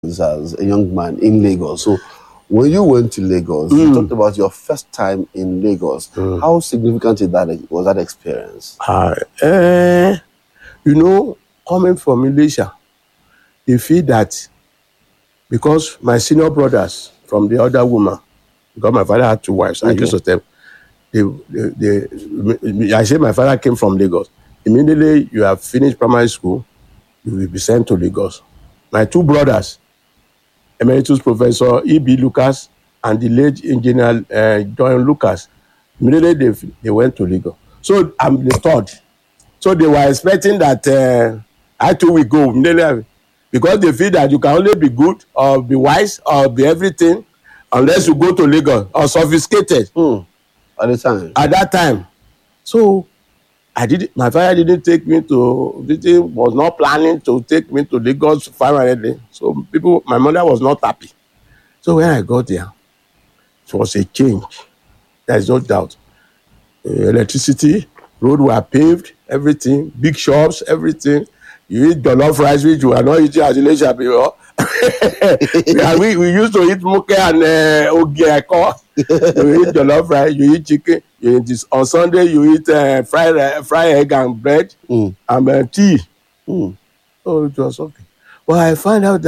as a young man in Lagos. So when you went to Lagos, you talked about your first time in Lagos. How significant was that experience? Coming from Malaysia, you feel that because my senior brothers from the other woman, because my father had two wives, I used to tell I say my father came from Lagos. Immediately you have finished primary school, you will be sent to Lagos. My two brothers, Emeritus Professor E.B. Lucas and the late engineer John Lucas, immediately they went to Lagos. So I'm the third. So they were expecting that I too will go immediately, because they feel that you can only be good or be wise or be everything unless you go to Lagos or sophisticated. At that time. So my father didn't take me was not planning to take me to Lagos finally. So my mother was not happy. So when I got there, it was a change. There is no doubt. Electricity, road were paved, everything, big shops, everything. You eat jollof rice, which you are not eating as Malaysia before. we used to eat moke and ogieko. You eat jollof rice, you eat chicken. On Sunday, you eat fried egg and bread and tea. So it was okay. But I found out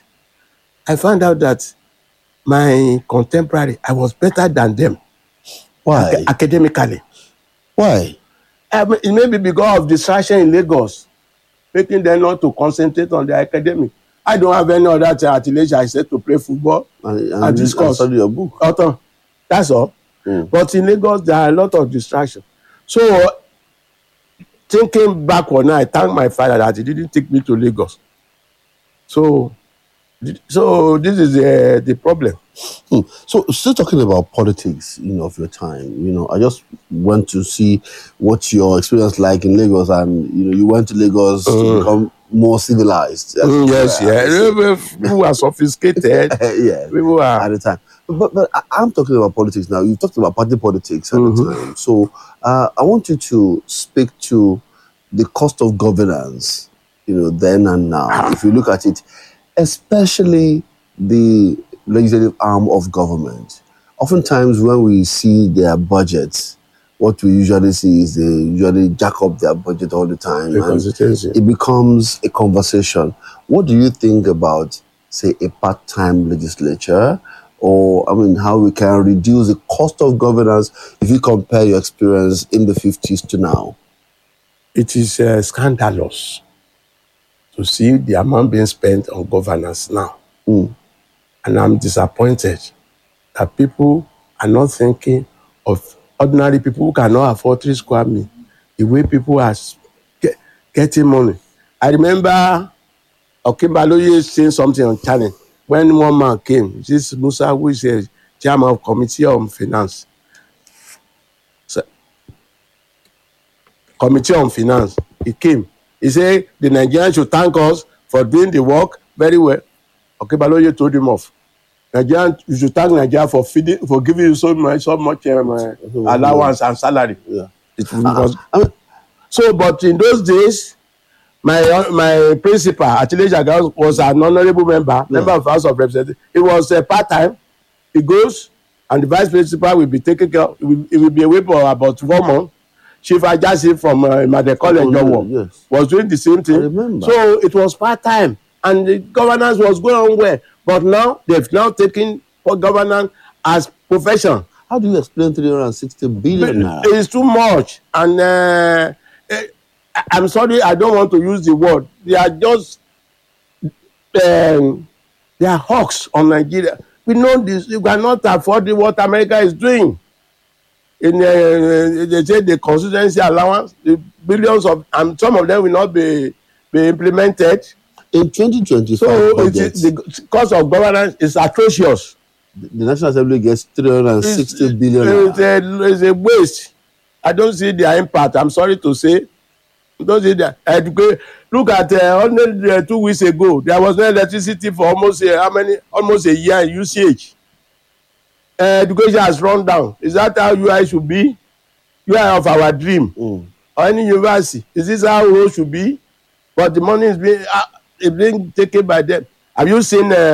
that my contemporary, I was better than them. Why? Academically. Why? It may be because of distraction in Lagos, making them not to concentrate on their academic. I don't have any other thing at Malaysia except to play football and discuss. Study your book. That's all. But in Lagos, there are a lot of distraction. So, thinking backward now, I thank my father that he didn't take me to Lagos. So this is the problem. So, still talking about politics, of your time, I just want to see what your experience like in Lagos, and you went to Lagos to become more civilized. Yes. People are sophisticated. Yeah, people are at the time. But I'm talking about politics now. You talked about party politics at the time. So I want you to speak to the cost of governance, then and now. If you look at it, especially the legislative arm of government. Oftentimes when we see their budgets, what we usually see is they usually jack up their budget all the time. And it becomes a conversation. What do you think about, say, a part-time legislature? Or, how we can reduce the cost of governance if you compare your experience in the 50s to now? It is scandalous to see the amount being spent on governance now. And I'm disappointed that people are not thinking of ordinary people who cannot afford 3 square meals, the way people are getting money. I remember Okinbaloye saying something on channel when one man came, this Musa, who is a chairman of Committee on Finance. Committee on Finance, he came. He said the Nigerians should thank us for doing the work very well. Okinbaloye told him off. Nigerians, you should thank Nigeria for giving you so much allowance and salary. Yeah. But in those days, my principal at Leisure was an honorable member of House of Representatives. It was part-time. He goes, and the vice principal will be taking care. It will be away for about 4 months. Chief Ajasi from Made College was doing the same thing. I remember. So it was part-time, and the governance was going on well. But now they've taken governance as profession. How do you explain 360 billion now? It's too much, and I'm sorry, I don't want to use the word. They are just they are hawks on Nigeria. We know this. You cannot afford what America is doing. They say the constituency allowance, the billions of, and some of them will not be implemented. In 2025, so the cost of governance is atrocious. The National Assembly gets 360 billion. It's a waste. I don't see their impact. I'm sorry to say. Don't see that. Look at only 2 weeks ago, there was no electricity for almost a year in UCH. Education has run down. Is that how UI should be? UI of our dream. Or any university. Is this how it should be? But the money is being taken by them. Have you seen